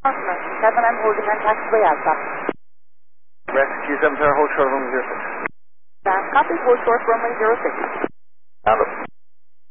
Customer 7, I'm holding on taxiway Alpha. Rescue 7 Tower, hold short runway 06. Copy, hold short runway 06. Stand up.